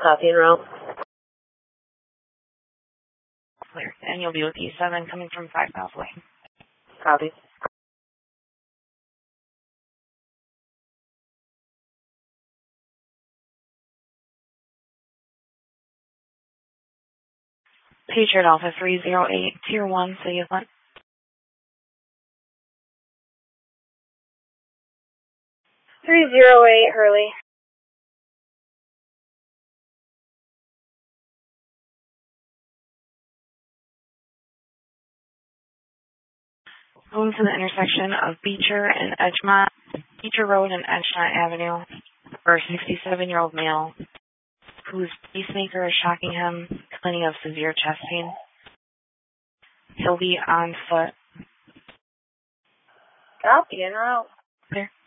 Copy en route. Clear. And you'll be with E7 coming from 5 miles away. Copy. Patriot Alpha 308, Tier 1, City of Flint. 308, Hurley. Going to the intersection of Beecher and Edgemont, Beecher Road and Edgemont Avenue, for a 67-year-old male whose pacemaker is shocking him, complaining of severe chest pain. He'll be on foot. Copy en route. Clear.